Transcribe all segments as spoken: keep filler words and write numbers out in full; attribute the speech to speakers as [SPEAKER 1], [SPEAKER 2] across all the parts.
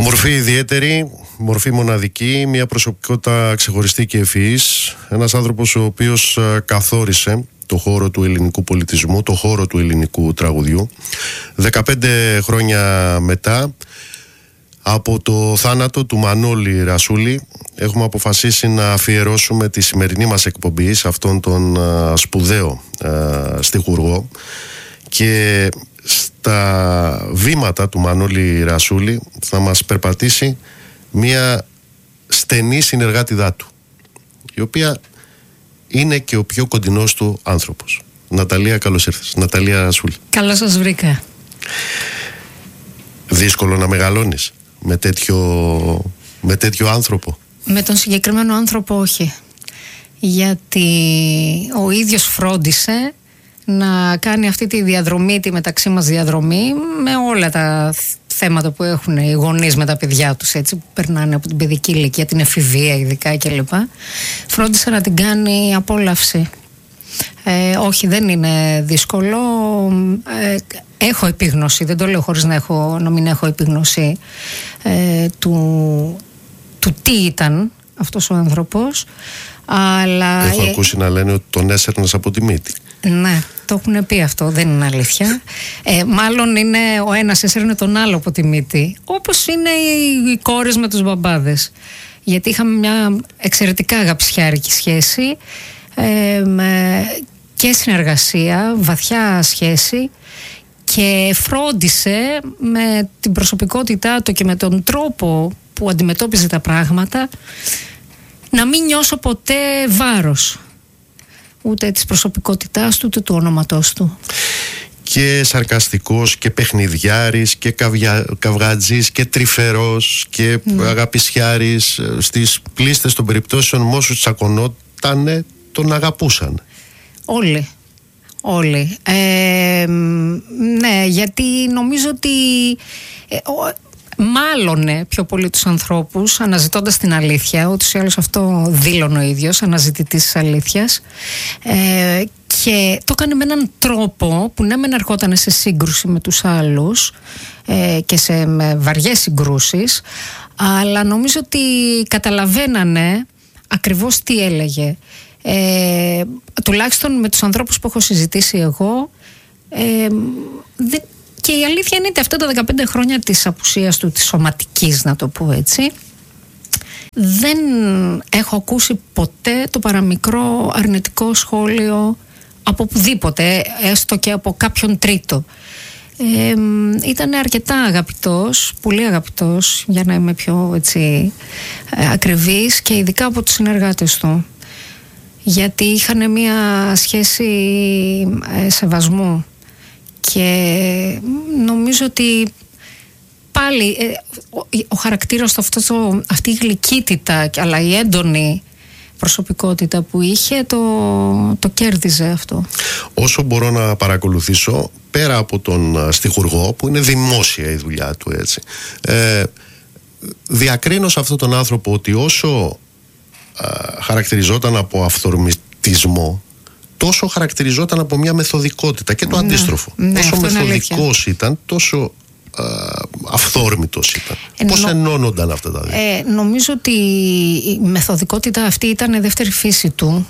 [SPEAKER 1] Μορφή ιδιαίτερη, μορφή μοναδική, μια προσωπικότητα ξεχωριστή και ευφυής. Ένας άνθρωπος ο οποίος καθόρισε το χώρο του ελληνικού πολιτισμού, το χώρο του ελληνικού τραγουδιού. δεκαπέντε χρόνια μετά από το θάνατο του Μανώλη Ρασούλη έχουμε αποφασίσει να αφιερώσουμε τη σημερινή μας εκπομπή σε αυτόν τον uh, σπουδαίο uh, στιχουργό, και στα βήματα του Μανώλη Ρασούλη θα μας περπατήσει μια στενή συνεργάτηδά του, η οποία είναι και ο πιο κοντινός του άνθρωπος. Ναταλία, καλώς ήρθες. Ναταλία Ρασούλη.
[SPEAKER 2] Καλώς σας βρήκα.
[SPEAKER 1] Δύσκολο να μεγαλώνεις με τέτοιο, με τέτοιο άνθρωπο?
[SPEAKER 2] Με τον συγκεκριμένο άνθρωπο όχι, γιατί ο ίδιος φρόντισε να κάνει αυτή τη διαδρομή, τη μεταξύ μας διαδρομή, με όλα τα θέματα που έχουν οι γονείς με τα παιδιά τους, έτσι, που περνάνε από την παιδική ηλικία, την εφηβεία ειδικά κλπ. Φρόντισε να την κάνει απόλαυση. Ε, όχι, δεν είναι δύσκολο. Ε, έχω επίγνωση, δεν το λέω χωρίς να, έχω, να μην έχω επίγνωση ε, του, του τι ήταν αυτός ο άνθρωπος. Αλλά
[SPEAKER 1] έχω
[SPEAKER 2] ε,
[SPEAKER 1] ακούσει να λένε ότι τον έσερνες από τη μύτη.
[SPEAKER 2] Ναι, το έχουν πει αυτό, δεν είναι αλήθεια. Ε, μάλλον είναι ο ένας έσαιρνε τον άλλο από τη μύτη, όπως είναι οι, οι κόρες με τους μπαμπάδες. Γιατί είχαμε μια εξαιρετικά αγαπησιάρικη σχέση ε, με, και συνεργασία, βαθιά σχέση, και φρόντισε με την προσωπικότητά του και με τον τρόπο που αντιμετώπιζε τα πράγματα να μην νιώσω ποτέ βάρος, ούτε της προσωπικότητάς του, ούτε του όνοματός του.
[SPEAKER 1] Και σαρκαστικός και παιχνιδιάρης και καυγια, καυγατζής και τρυφερός και mm. αγαπησιάρης. Στις πλήστες των περιπτώσεων με όσους τσακωνότανε τον αγαπούσαν.
[SPEAKER 2] Όλοι. Όλοι. Ε, ναι, γιατί νομίζω ότι ε, ο, μάλωνε πιο πολύ τους ανθρώπους αναζητώντας την αλήθεια. Ούτως ή άλλως αυτό δήλωνε ο ίδιος, αναζητητής της αλήθειας, ε, και το έκανε με έναν τρόπο που ναι μεν ερχόταν σε σύγκρουση με τους άλλους ε, και σε με βαριές συγκρούσεις, αλλά νομίζω ότι καταλαβαίνανε ακριβώς τι έλεγε. Ε, τουλάχιστον με τους ανθρώπους που έχω συζητήσει εγώ, ε, δεν και η αλήθεια είναι ότι αυτά τα δεκαπέντε χρόνια της απουσίας του, της σωματικής, να το πω έτσι, δεν έχω ακούσει ποτέ το παραμικρό αρνητικό σχόλιο από οπουδήποτε, έστω και από κάποιον τρίτο. Ε, ήταν αρκετά αγαπητός, πολύ αγαπητός, για να είμαι πιο έτσι ακριβής, και ειδικά από τους συνεργάτες του, γιατί είχαν μια σχέση ε, σεβασμού. Και νομίζω ότι πάλι ε, ο, ο χαρακτήρας του, αυτό το, αυτή η γλυκύτητα, αλλά η έντονη προσωπικότητα που είχε, το, το κέρδιζε αυτό.
[SPEAKER 1] Όσο μπορώ να παρακολουθήσω, πέρα από τον στιχουργό, που είναι δημόσια η δουλειά του, έτσι, ε, διακρίνω σε αυτόν τον άνθρωπο ότι όσο ε, χαρακτηριζόταν από αυθορμητισμό, τόσο χαρακτηριζόταν από μια μεθοδικότητα, και το ναι, αντίστροφο. Ναι, όσο μεθοδικός ήταν, τόσο α, αυθόρμητος ήταν. Ε, Πώς νο... ενώνονταν αυτά τα δύο?
[SPEAKER 2] Ε, νομίζω ότι η μεθοδικότητα αυτή ήταν η δεύτερη φύση του,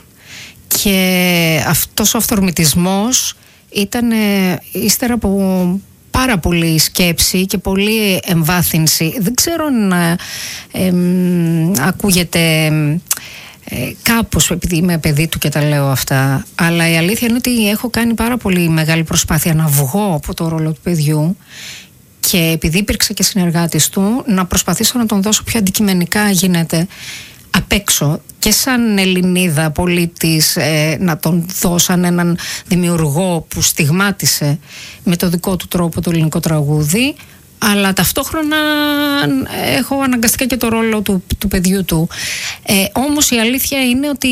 [SPEAKER 2] και αυτός ο αυθορμητισμός ήταν ύστερα από πάρα πολύ σκέψη και πολύ εμβάθυνση. Δεν ξέρω αν ε, ε, ακούγεται... Ε, κάπως, επειδή είμαι παιδί του και τα λέω αυτά, αλλά η αλήθεια είναι ότι έχω κάνει πάρα πολύ μεγάλη προσπάθεια να βγω από το ρόλο του παιδιού, και επειδή υπήρξε και συνεργάτης του, να προσπαθήσω να τον δώσω πιο αντικειμενικά γίνεται απ' έξω, και σαν Ελληνίδα πολίτης, ε, να τον δώσαν έναν δημιουργό που στιγμάτισε με το δικό του τρόπο το ελληνικό τραγούδι, αλλά ταυτόχρονα έχω αναγκαστικά και το ρόλο του, του παιδιού του. Ε, όμως η αλήθεια είναι ότι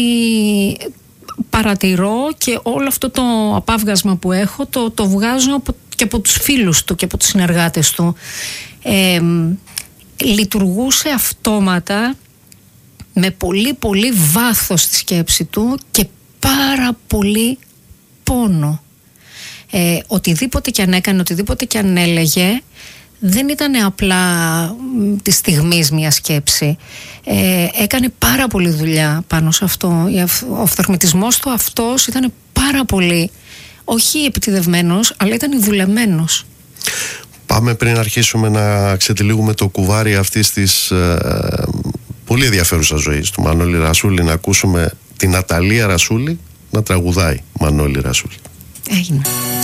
[SPEAKER 2] παρατηρώ, και όλο αυτό το απάβγασμα που έχω το, το βγάζω από, και από τους φίλους του και από τους συνεργάτες του. Ε, λειτουργούσε αυτόματα, με πολύ πολύ βάθος στη σκέψη του και πάρα πολύ πόνο. Ε, οτιδήποτε και αν έκανε, οτιδήποτε και αν έλεγε, δεν ήταν απλά τη στιγμής μια σκέψη. Ε, έκανε πάρα πολύ δουλειά πάνω σε αυτό. Ο αυθορμητισμός του αυτός ήταν πάρα πολύ, όχι επιτιδευμένος, αλλά ήταν δουλεμένος.
[SPEAKER 1] Πάμε, πριν αρχίσουμε να ξετυλίγουμε το κουβάρι αυτής της ε, πολύ ενδιαφέρουσας ζωής του Μανώλη Ρασούλη, να ακούσουμε την Αταλία Ρασούλη να τραγουδάει Μανώλη Ρασούλη.
[SPEAKER 2] Έγινε.